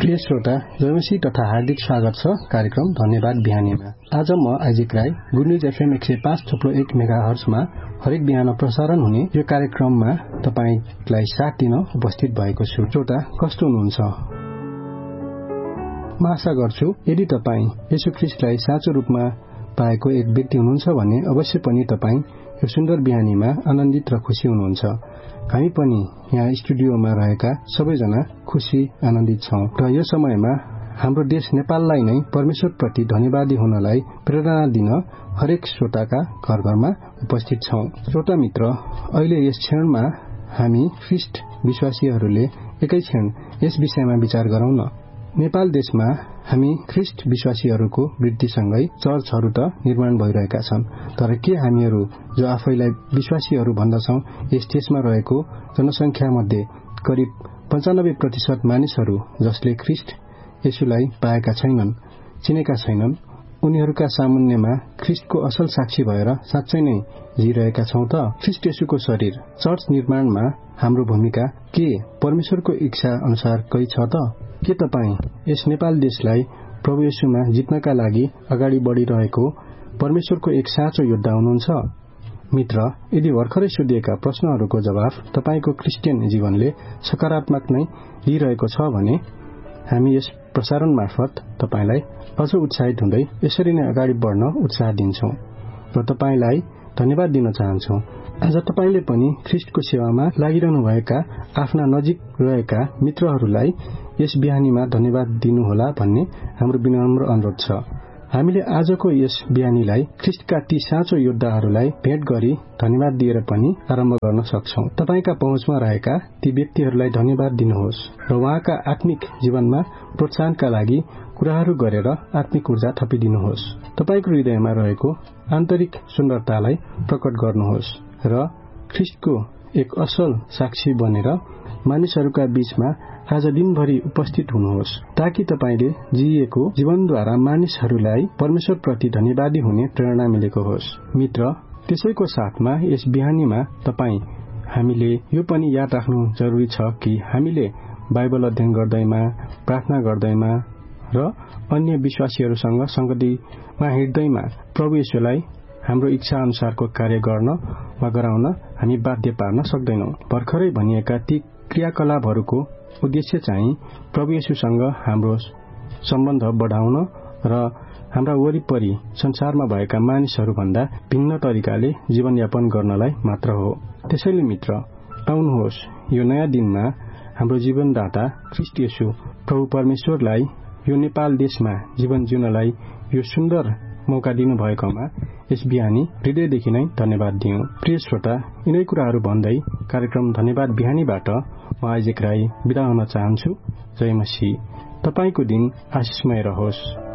प्रिय श्रोता, जयमसी तथा हार्दिक स्वागत छ कार्यक्रम धन्यवाद बिहानीमा। आज म Isaac Rai good news FM 105.1 मेगाहर्जमा हरेक बिहान प्रसारण हुने यो कार्यक्रममा तपाईलाई साथ दिन उपस्थित भएको छु। श्रोता, कस्तो हुनुहुन्छ? म आशा गर्छु यदि तपाई येशू ख्रीष्टलाई साँचो रूपमा पाएको एक व्यक्ति हुनुहुन्छ भने अवश्य पनि तपाई यो सुन्दर बिहानीमा आनन्दित र खुशी हुनुहुन्छ। हामी पनि यहाँ स्टुडियोमा रहेका सबैजना खुशी आनन्दित छौं र यो समयमा हाम्रो देश नेपाललाई नै परमेश्वरप्रति धन्यवादी हुनलाई प्रेरणा दिन हरेक श्रोताका घर घरमा उपस्थित छौं। श्रोता मित्र, अहिले यस क्षणमा हामी ख्रीष्ट विश्वासीहरूले एकै क्षण यस विषयमा विचार गरौं न। नेपाल देशमा हामी ख्रीष्ट विश्वासीहरूको वृद्धिसँगै चर्चहरू त निर्माण भइरहेका छन्, तर के हामीहरू जो आफैलाई विश्वासीहरू भन्दछौं यस देशमा रहेको जनसंख्या मध्ये करिब 95% मानिसहरू जसले ख्रीष्ट येशूलाई पाएका छैनन्, चिनेका छैनन्, उनीहरूका सामुन्नेमा ख्रीष्टको असल साक्षी भएर साँच्चै नै जिरहेका छौं त? ख्रीष्ट येशूको शरीर चर्च निर्माणमा हाम्रो भूमिका के परमेश्वरको इच्छा अनुसार कै छ त? के तपाईँ यस नेपाल देशलाई प्रभु येशूमा जित्नका लागि अगाडि बढ़िरहेको परमेश्वरको एक साँचो योद्धा हुनुहुन्छ? मित्र, यदि भर्खरै सोधिएका प्रश्नहरूको जवाफ तपाईको क्रिस्चियन जीवनले सकारात्मक नै लिइरहेको छ भने हामी यस प्रसारण मार्फत तपाईलाई अझ उत्साहित हुँदै यसरी नै अगाडि बढ्न उत्साह दिन्छौं र तपाईलाई धन्यवाद दिन चाहन्छौं। आज तपाईले पनि ख्रीष्टको सेवामा लागिरहनुभएका आफ्ना नजिक रहेका मित्रहरूलाई यस बिहानीमा धन्यवाद दिनुहोला भन्ने हाम्रो विनम्र अनुरोध छ। हामीले आजको यस बिहानीलाई ख्रीष्टका ती साँचो योद्धाहरूलाई भेट गरी धन्यवाद दिएर पनि आरम्भ गर्न सक्छौं। तपाईका पहुँचमा रहेका ती व्यक्तिहरूलाई धन्यवाद दिनुहोस् र उहाँका आत्मिक जीवनमा प्रोत्साहनका लागि कुराहरू गरेर आत्मिक ऊर्जा थपिदिनुहोस्। तपाईको हृदयमा रहेको आन्तरिक सुन्दरतालाई प्रकट गर्नुहोस् र ख्रीष्टको एक असल साक्षी बनेर मानिसहरूका बीचमा आज दिनभरि उपस्थित हुनुहोस्, ताकि तपाईले जिएको जीवनद्वारा मानिसहरूलाई परमेश्वरप्रति धन्यवादी हुने प्रेरणा मिलेको होस्। मित्र, त्यसैको साथमा यस बिहानीमा हामीले यो पनि याद राख्नु जरुरी छ कि हामीले बाइबल अध्ययन गर्दैमा, प्रार्थना गर्दैमा र अन्य विश्वासीहरूसँग संगतिमा हिँड्दैमा प्रभु येशूलाई हाम्रो इच्छा अनुसारको कार्य गर्न वा गराउन हामी बाध्य पार्न सक्दैनौं। भर्खरै भनिएका ती क्रियाकलापहरूको उद्देश्य चाहिँ प्रभु येशूसँग हाम्रो सम्बन्ध बढाउन र हाम्रा वरिपरि संसारमा भएका मानिसहरूभन्दा भिन्न तरिकाले जीवनयापन गर्नलाई मात्र हो। त्यसैले मित्र, आउनुहोस् यो नयाँ दिनमा हाम्रो जीवनदाता ख्रीष्ट येशू प्रभु परमेश्वरलाई यो नेपाल देशमा जीवन जिउनलाई यो सुन्दर मौका दिनुभएकोमा यस बिहानी हृदयदेखि नै धन्यवाद दियौं। प्रिय श्रोता, यिनै कुराहरू भन्दै कार्यक्रम धन्यवाद बिहानीबाट म आइजेक राई बिदा हुन चाहन्छु। जय मसीह। तपाईको दिन आशिषमय रहोस्।